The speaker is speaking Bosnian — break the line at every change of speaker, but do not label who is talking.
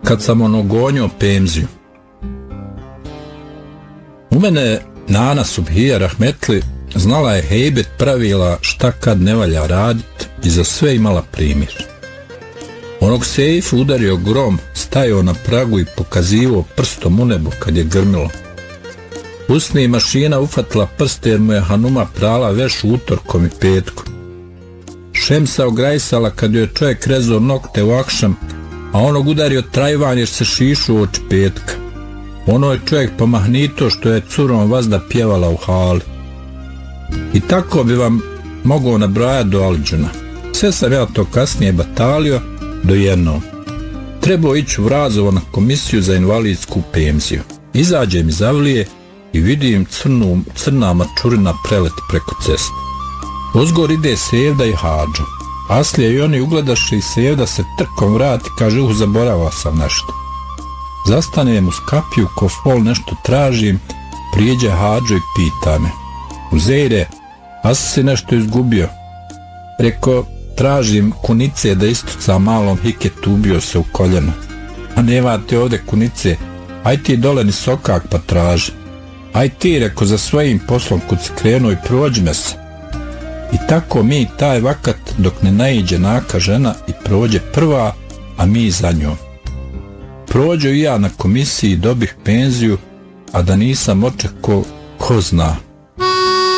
kad sam gonio penziju. U mene Nana Subhija rahmetli znala je hejbet pravila šta kad ne valja radit i za sve imala primjer. Onog sejfu udario grom, stajao na pragu i pokazivao prstom u nebo kad je grmilo. Usni mašina ufatila prste jer mu je Hanuma prala veš utorkom i petkom. Šemsa ograjsala kad joj je čovjek rezao nokte u akšam, a onog udario trajvan jer se šišu u oči petka. Ono je čovjek pomahnito što je curom vazda pjevala u hali. I tako bi vam mogao nabrajati do Alđuna. Sve sam ja to kasnije batalio do jednog. Trebao ići u Vrazovo na komisiju za invalidsku penziju. Izađem iz avlije i vidim crna mačurina preleti preko ceste. Ozgor ide Sevda i Hadžo. Aslija i oni ugledaše i Sevda se trkom vrati, kaže zaboravao sam nešto. Zastanem uz kapiju, ko fol nešto tražim, prijeđe Hadžo i pita me: Uzejre, a si nešto izgubio? Reko, tražim kunice da istuca malom hiketu, ubio se u koljeno. A nema te ovde kunice, aj ti dole ni sokak pa traži. Aj ti, reko, za svojim poslom kud si krenuo i prođme se. I tako mi taj vakat dok ne naiđe naka žena i prođe prva, a mi za njom. Prođo i ja na komisiji, dobih penziju, a da nisam očekao, ko zna.